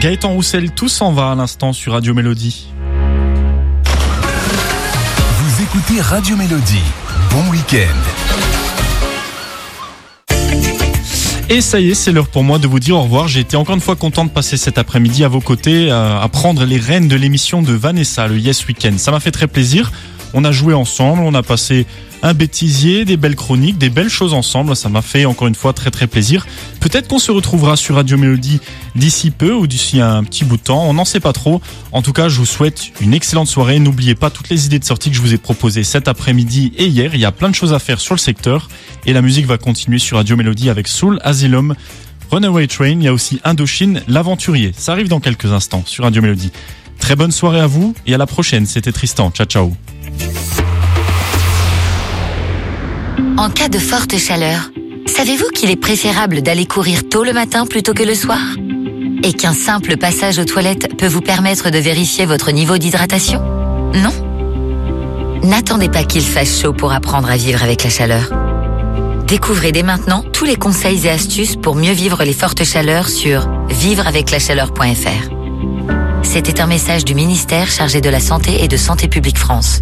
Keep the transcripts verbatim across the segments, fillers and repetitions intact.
Gaëtan Roussel, tout s'en va à l'instant sur Radio Mélodie. Vous écoutez Radio Mélodie. Bon week-end. Et ça y est, c'est l'heure pour moi de vous dire au revoir. J'ai été encore une fois content de passer cet après-midi à vos côtés, à prendre les rênes de l'émission de Vanessa, le Yes Weekend. Ça m'a fait très plaisir. On a joué ensemble, on a passé un bêtisier, des belles chroniques, des belles choses ensemble. Ça m'a fait encore une fois très très plaisir. Peut-être qu'on se retrouvera sur Radio Mélodie d'ici peu ou d'ici un petit bout de temps. On n'en sait pas trop. En tout cas, je vous souhaite une excellente soirée. N'oubliez pas toutes les idées de sortie que je vous ai proposées cet après-midi et hier. Il y a plein de choses à faire sur le secteur. Et la musique va continuer sur Radio Mélodie avec Soul, Asylum, Runaway Train. Il y a aussi Indochine, L'Aventurier. Ça arrive dans quelques instants sur Radio Mélodie. Très bonne soirée à vous et à la prochaine. C'était Tristan. Ciao, ciao. En cas de forte chaleur, savez-vous qu'il est préférable d'aller courir tôt le matin plutôt que le soir ? Et qu'un simple passage aux toilettes peut vous permettre de vérifier votre niveau d'hydratation ? Non ? N'attendez pas qu'il fasse chaud pour apprendre à vivre avec la chaleur. Découvrez dès maintenant tous les conseils et astuces pour mieux vivre les fortes chaleurs sur vivre avec la chaleur point f r. C'était un message du ministère chargé de la Santé et de Santé publique France.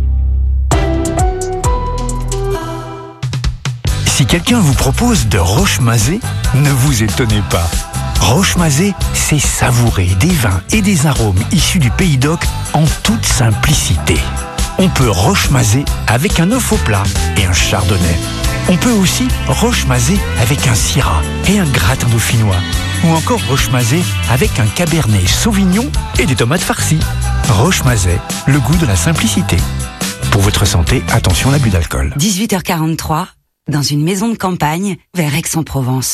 Si quelqu'un vous propose de roche-mazé, ne vous étonnez pas. Roche-mazé, c'est savourer des vins et des arômes issus du Pays d'Oc en toute simplicité. On peut roche-mazé avec un œuf au plat et un chardonnay. On peut aussi roche-mazé avec un syrah et un gratin dauphinois. Ou encore roche-mazé avec un cabernet sauvignon et des tomates farcies. Roche-mazé, le goût de la simplicité. Pour votre santé, attention à l'abus d'alcool. dix-huit heures quarante-trois, dans une maison de campagne, vers Aix-en-Provence.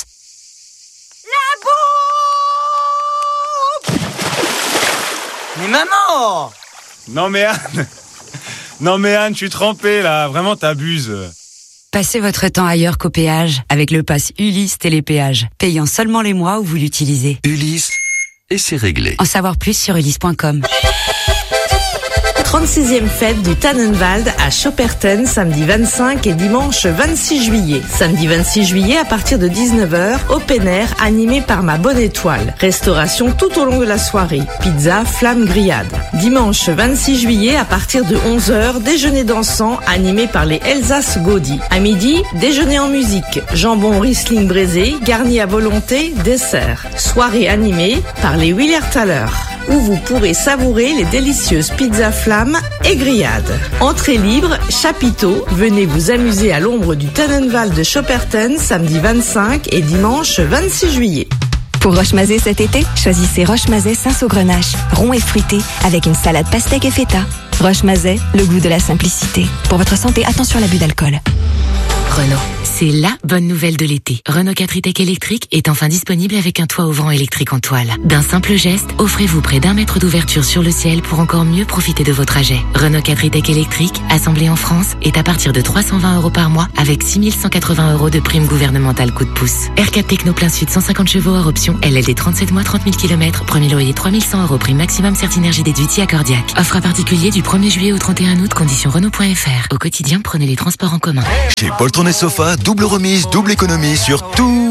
La bombe! Mais maman! Non mais Anne Non mais Anne, je suis trempé là, vraiment t'abuses. Passez votre temps ailleurs qu'au péage avec le pass Ulysse Télépéage, payant seulement les mois où vous l'utilisez. Ulysse, et c'est réglé. En savoir plus sur ulysse point com. trente-sixième fête du Tannenwald à Schopperten, samedi vingt-cinq et dimanche vingt-six juillet. Samedi vingt-six juillet à partir de dix-neuf heures, open air animé par Ma Bonne Étoile. Restauration tout au long de la soirée. Pizza, flamme, grillade. Dimanche vingt-six juillet à partir de onze heures, déjeuner dansant animé par les Elsace Gaudi. À midi, déjeuner en musique. Jambon Riesling braisé, garni à volonté, dessert. Soirée animée par les Willertaler, où vous pourrez savourer les délicieuses pizzas flammes et grillades. Entrée libre, chapiteau, venez vous amuser à l'ombre du Tannenwald de Schopperten samedi vingt-cinq et dimanche vingt-six juillet. Pour roche-mazé cet été, choisissez roche-mazé Saint-Saugrenache, rond et fruité, avec une salade pastèque et feta. Roche-mazé, le goût de la simplicité. Pour votre santé, attention à l'abus d'alcool. Renault, c'est la bonne nouvelle de l'été. Renault quatre e-Tech électrique est enfin disponible avec un toit ouvrant électrique en toile. D'un simple geste, offrez-vous près d'un mètre d'ouverture sur le ciel pour encore mieux profiter de vos trajets. Renault quatre e-Tech électrique, assemblé en France, est à partir de trois cent vingt euros par mois avec six mille cent quatre-vingts euros de prime gouvernementale coup de pouce. R quatre Techno plein sud cent cinquante chevaux hors option, L L D trente-sept mois trente mille kilomètres, premier loyer trois mille cent euros prime maximum Certinergie déduit accordiaque. Offre à particulier du premier juillet au trente et un août, conditions Renault point f r. Au quotidien, prenez les transports en commun. Chez Poltron et Sofa, double remise, double économie sur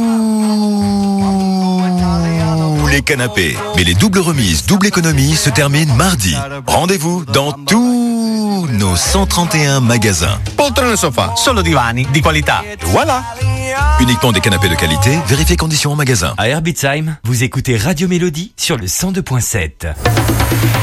tous les canapés. Mais les doubles remises, double économie se terminent mardi. Rendez-vous dans tous nos cent trente et un magasins. Poltron e Sofa, solo divani di qualità. Voilà. Uniquement des canapés de qualité, vérifiez conditions en magasin. À Herbitsheim, vous écoutez Radio Mélodie sur le cent deux point sept.